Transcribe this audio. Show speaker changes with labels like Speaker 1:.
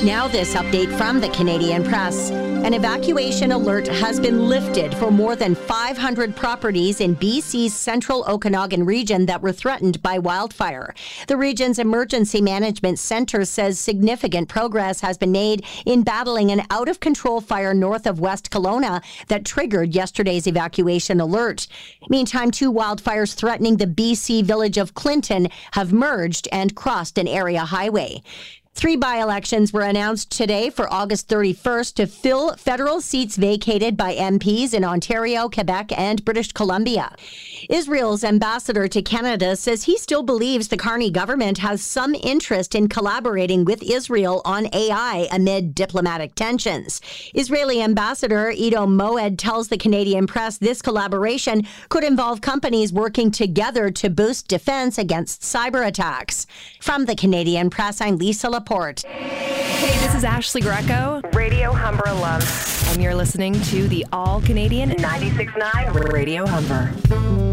Speaker 1: Now this update from the Canadian Press. An evacuation alert has been lifted for more than 500 properties in BC's central Okanagan region that were threatened by wildfire. The region's emergency management center says significant progress has been made in battling an out-of-control fire north of West Kelowna that triggered yesterday's evacuation alert. Meantime, 2 wildfires threatening the BC village of Clinton have merged and crossed an area highway. 3 by-elections were announced today for August 31st to fill federal seats vacated by MPs in Ontario, Quebec, and British Columbia. Israel's ambassador to Canada says he still believes the Carney government has some interest in collaborating with Israel on AI amid diplomatic tensions. Israeli ambassador Ido Moed tells the Canadian Press this collaboration could involve companies working together to boost defense against cyber attacks. From the Canadian Press, I'm Lisa Laporte.
Speaker 2: Hey, this is Ashley Greco,
Speaker 3: Radio Humber alum,
Speaker 2: and you're listening to the All Canadian
Speaker 3: 96.9
Speaker 2: Radio Humber.